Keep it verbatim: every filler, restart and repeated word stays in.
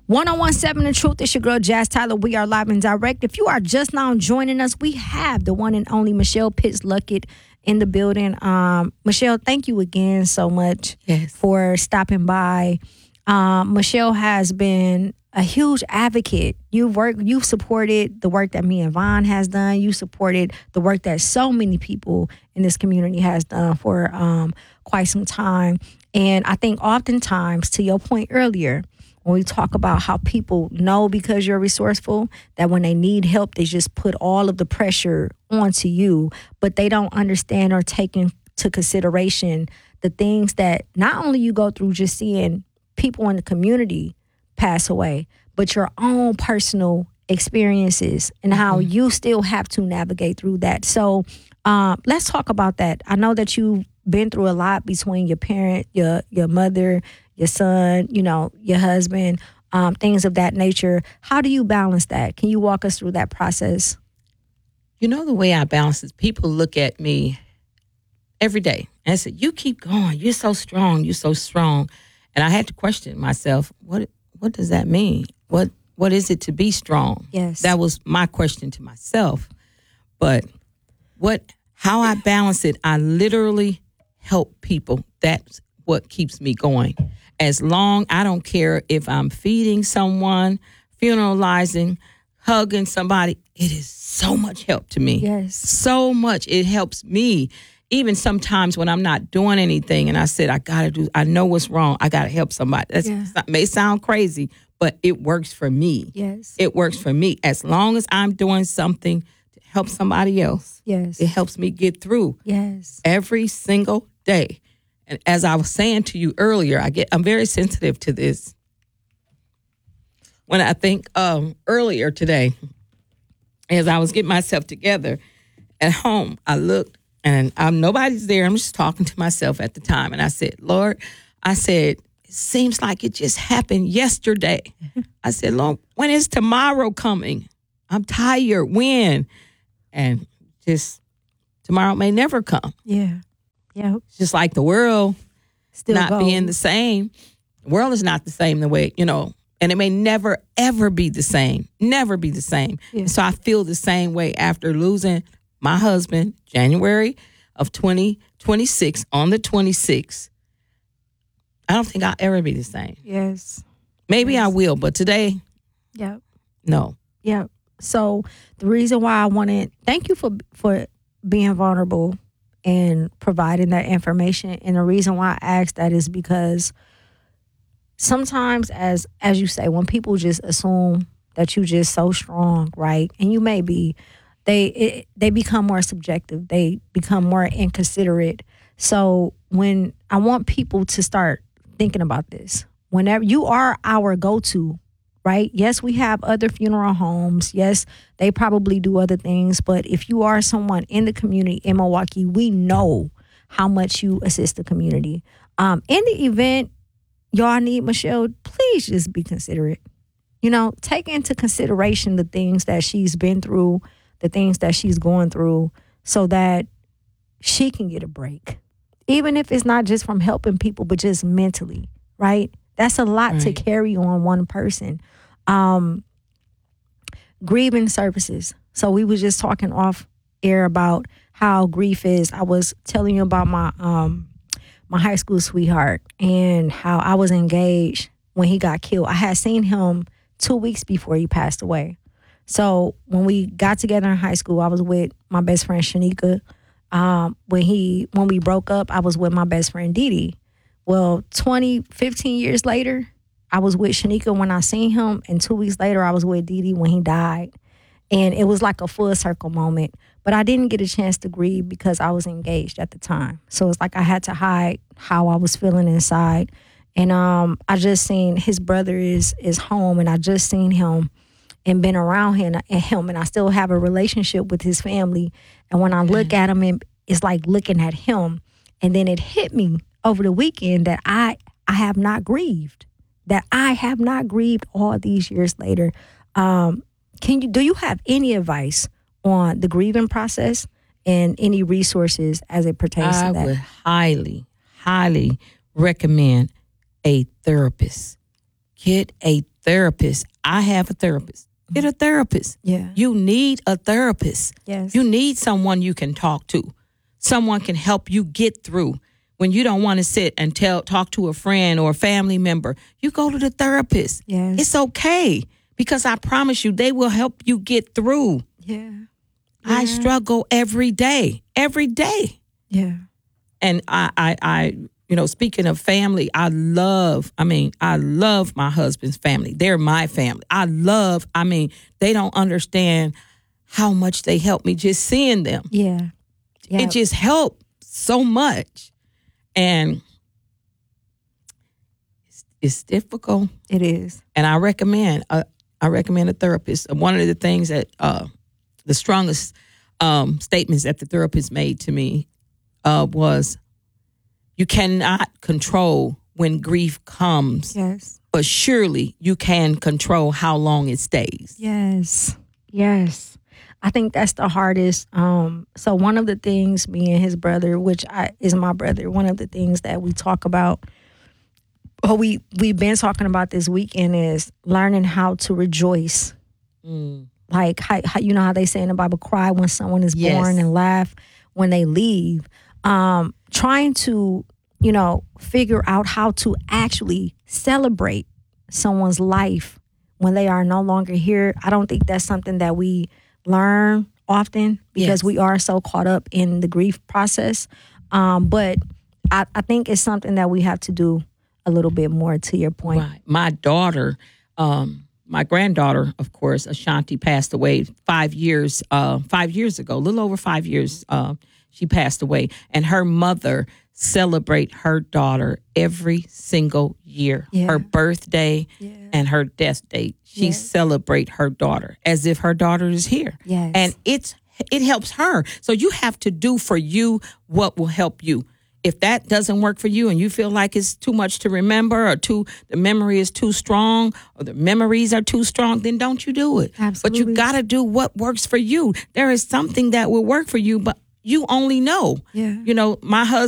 ten seventeen The Truth. It's your girl, Jazz Tyler. We are live and direct. If you are just now joining us, we have the one and only Michelle Pitts Luckett in the building. Um, Michelle, thank you again so much yes. for stopping by. Um, Michelle has been a huge advocate. You've worked, you've supported the work that me and Vaughn has done. You supported the work that so many people in this community has done for um, quite some time. And I think oftentimes, to your point earlier, when we talk about how people know because you're resourceful, that when they need help, they just put all of the pressure onto you, but they don't understand or take into consideration the things that not only you go through just seeing people in the community pass away, but your own personal experiences and how mm-hmm. you still have to navigate through that. So um, let's talk about that. I know that you've been through a lot between your parent, your your mother, your son, you know, your husband, um, things of that nature. How do you balance that? Can you walk us through that process? You know, the way I balance is people look at me every day and say, you keep going. You're so strong. You're so strong. And I had to question myself, what what does that mean? What What is it to be strong? Yes. That was my question to myself. But what how I balance it, I literally help people. That's what keeps me going. As long, I don't care if I'm feeding someone, funeralizing, hugging somebody, it is so much help to me. Yes. So much. It helps me. Even sometimes when I'm not doing anything and I said, I got to do, I know what's wrong. I got to help somebody. That yeah. may sound crazy, but it works for me. Yes. It works for me. As long as I'm doing something to help somebody else, yes, it helps me get through. Yes. Every single day. And as I was saying to you earlier, I get I'm very sensitive to this. When I think um, earlier today, as I was getting myself together at home, I looked and I'm nobody's there. I'm just talking to myself at the time. And I said, Lord, I said, it seems like it just happened yesterday. I said, Lord, when is tomorrow coming? I'm tired. When? And just tomorrow may never come. Yeah. Yeah. Just like the world still not goes. being the same. The world is not the same the way, you know, and it may never, ever be the same. Never be the same. Yeah. So I feel the same way after losing my husband, January of twenty twenty-six, on the twenty-sixth. I don't think I'll ever be the same. Yes. Maybe yes. I will, but today, yeah. no. Yeah. So the reason why I wanted, thank you for for being vulnerable and providing that information. And the reason why I asked that is because sometimes, as as you say, when people just assume that you just so strong, right? And you may be, they it, they become more subjective. They become more inconsiderate. So when I want people to start thinking about this, whenever you are our go-to, right? Yes, we have other funeral homes. Yes, they probably do other things. But if you are someone in the community in Milwaukee, we know how much you assist the community. Um, in the event y'all need Michelle, please just be considerate. You know, take into consideration the things that she's been through, the things that she's going through, so that she can get a break. Even if it's not just from helping people, but just mentally, right? That's a lot right. to carry on one person. Um, grieving services. So we were just talking off air about how grief is. I was telling you about my um, my high school sweetheart and how I was engaged when he got killed. I had seen him two weeks before he passed away. So when we got together in high school, I was with my best friend Shanika. Um, when he when we broke up, I was with my best friend Dee Dee. Well, twenty, fifteen years later, I was with Shanika when I seen him, and two weeks later, I was with Dee Dee when he died. And it was like a full circle moment. But I didn't get a chance to grieve because I was engaged at the time. So it's like I had to hide how I was feeling inside. And um, I just seen his brother is is home, and I just seen him and been around him and him, and I still have a relationship with his family. And when I look at him, and it's like looking at him. And then it hit me over the weekend that I I have not grieved, that I have not grieved all these years later. Um, can you do you have any advice on the grieving process and any resources as it pertains I to that? I would highly, highly recommend a therapist. Get a therapist. I have a therapist. Get a therapist. Yeah. You need a therapist. Yes. You need someone you can talk to. Someone can help you get through. When you don't want to sit and tell, talk to a friend or a family member, you go to the therapist. Yes. It's okay, because I promise you, they will help you get through. Yeah. I struggle every day, every day. Yeah. And I, I, I, you know, speaking of family, I love, I mean, I love my husband's family. They're my family. I love, I mean, they don't understand how much they help me just seeing them. Yeah. Yeah. It just helped so much. And it's, it's difficult. It is. And I recommend, uh, I recommend a therapist. One of the things that, uh, the strongest um, statements that the therapist made to me uh, was, you cannot control when grief comes, Yes. but surely you can control how long it stays. Yes. Yes. I think that's the hardest. Um, so one of the things, me and his brother, which I, is my brother, one of the things that we talk about, or we, we've been talking about this weekend, is learning how to rejoice. Mm. Like, how, how, you know how they say in the Bible, cry when someone is Yes. born and laugh when they leave. Um, trying to, you know, figure out how to actually celebrate someone's life when they are no longer here. I don't think that's something that we learn often, because Yes. we are so caught up in the grief process. Um, but I, I think it's something that we have to do a little bit more, to your point. Right. My daughter, um, my granddaughter, of course, Ashanti, passed away five years, uh, five years ago, a little over five years. Uh, she passed away, and her mother celebrate her daughter every single year. Yeah. Her birthday Yeah. and her death date. She Yes. celebrate her daughter as if her daughter is here. Yes. And it's it helps her. So you have to do for you what will help you. If that doesn't work for you and you feel like it's too much to remember, or too the memory is too strong, or the memories are too strong, then don't you do it. Absolutely. But you got to do what works for you. There is something that will work for you, but you only know. Yeah. You know, my husband